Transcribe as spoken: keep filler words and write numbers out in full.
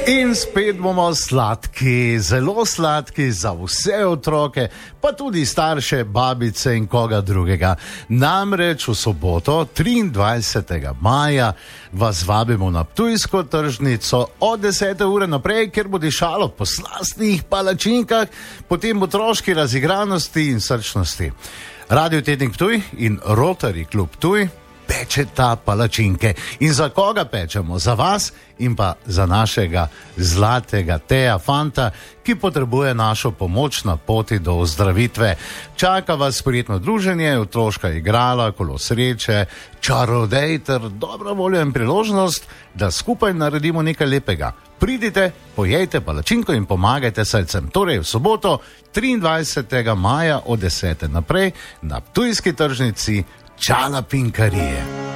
In spet bomo sladki, zelo sladki za vse otroke, pa tudi starše, babice in koga drugega. Namreč v soboto, triindvajsetega maja, vas vabimo na Ptujsko tržnico od desete ure naprej, kjer bo dišalo po slastnih palačinkah, potem otroški razigranosti in srčnosti. Radio Tednik Ptuj in Rotary Klub Ptuj pečeta palačinke. In za koga pečemo? Za vas in pa za našega zlatega Teja fanta, ki potrebuje našo pomoč na poti do ozdravitve. Čaka vas prijetno druženje, otroška igrala, kolo sreče, čarodej ter dobra volja in priložnost, da skupaj naredimo nekaj lepega. Pridite, pojejte palačinko in pomagajte srcem. Torej v soboto, triindvajsetega maja od desete naprej na Ptujski tržnici Čala Pinkarije.